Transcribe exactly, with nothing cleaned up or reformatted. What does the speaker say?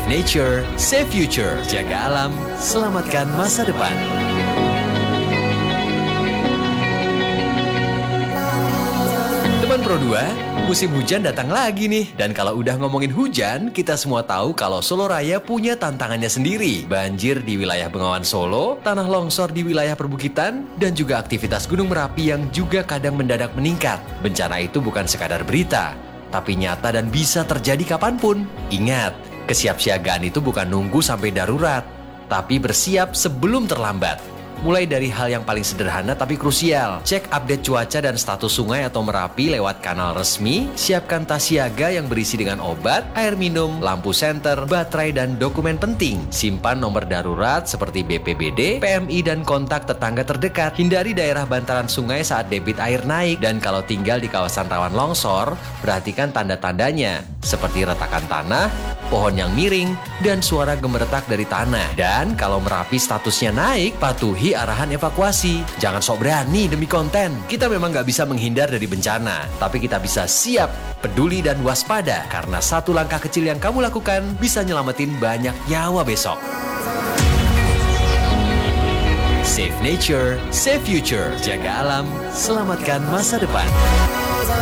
Save nature, save future. Jaga alam, selamatkan masa depan. Teman Pro dua, musim hujan datang lagi nih. Dan kalau udah ngomongin hujan, kita semua tahu kalau Solo Raya punya tantangannya sendiri. Banjir di wilayah Bengawan Solo, tanah longsor di wilayah perbukitan, dan juga aktivitas Gunung Merapi yang juga kadang mendadak meningkat. Bencana itu bukan sekadar berita, tapi nyata dan bisa terjadi kapanpun. Ingat, kesiapsiagaan itu bukan nunggu sampai darurat, tapi bersiap sebelum terlambat. Mulai dari hal yang paling sederhana tapi krusial. Cek update cuaca dan status sungai atau Merapi lewat kanal resmi. Siapkan tas siaga yang berisi dengan obat, air minum, lampu senter, baterai, dan dokumen penting. Simpan nomor darurat seperti B P B D, P M I, dan kontak tetangga terdekat. Hindari daerah bantaran sungai saat debit air naik. Dan kalau tinggal di kawasan rawan longsor, perhatikan tanda-tandanya seperti retakan tanah, pohon yang miring, dan suara gemeretak dari tanah. Dan kalau Merapi statusnya naik, patuhi arahan evakuasi. Jangan sok berani demi konten. Kita memang nggak bisa menghindar dari bencana, tapi kita bisa siap, peduli, dan waspada. Karena satu langkah kecil yang kamu lakukan bisa nyelamatin banyak nyawa besok. Save nature, save future. Jaga alam, selamatkan masa depan.